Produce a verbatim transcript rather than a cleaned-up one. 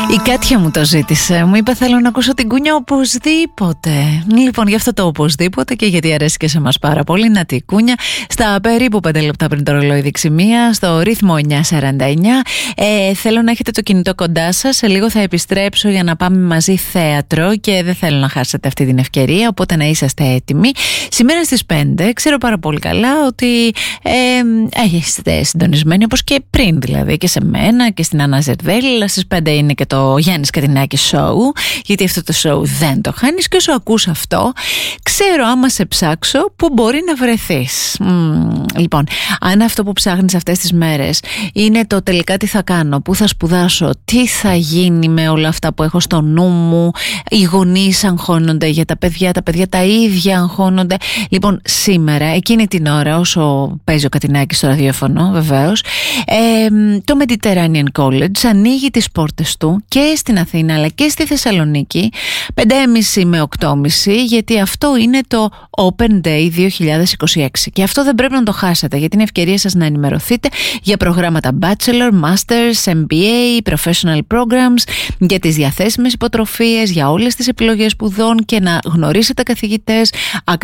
Η Κάτια μου το ζήτησε. Μου είπε θέλω να ακούσω την Κούνια οπωσδήποτε. Λοιπόν, γι' αυτό το οπωσδήποτε και γιατί αρέσει και σε εμάς πάρα πολύ. Να τη Κούνια στα περίπου πέντε λεπτά πριν το ρολόι δείξει μία, στο ρύθμο εννιά σαράντα εννιά. ε, Θέλω να έχετε το κινητό κοντά σας. Σε λίγο θα επιστρέψω για να πάμε μαζί θέατρο και δεν θέλω να χάσετε αυτή την ευκαιρία, οπότε να είσαστε έτοιμοι. Σήμερα στις πέντε ξέρω πάρα πολύ καλά ότι ε, είστε συντονισμένοι όπως και πριν, δηλαδή και σε μένα και στην Άννα Ζερβέλη. Στις πέντε είναι και το Γιάννης Κατινάκης show, γιατί αυτό το show δεν το χάνεις. Και όσο ακούς αυτό, ξέρω άμα σε ψάξω που μπορεί να βρεθείς. Μ, λοιπόν, αν αυτό που ψάχνεις αυτές τις μέρες είναι το τελικά τι θα κάνω, πού θα σπουδάσω, τι θα γίνει με όλα αυτά που έχω στο νου μου, οι γονείς αγχώνονται για τα παιδιά, τα παιδιά τα ίδια αγχώνονται. Λοιπόν, σήμερα, εκείνη την ώρα, όσο παίζει ο Κατινάκης στο ραδιόφωνο, βεβαίως, ε, το Mediterranean College ανοίγει τις πόρτες του και στην Αθήνα αλλά και στη Θεσσαλονίκη πέντε και μισή με οκτώ και μισή, γιατί αυτό είναι το Open Day δύο χιλιάδες είκοσι έξι και αυτό δεν πρέπει να το χάσετε, γιατί είναι ευκαιρία σας να ενημερωθείτε για προγράμματα Bachelor, Masters, εμ μπι έι, Professional Programs, για τις διαθέσιμες υποτροφίες, για όλες τις επιλογές σπουδών και να γνωρίσετε καθηγητές,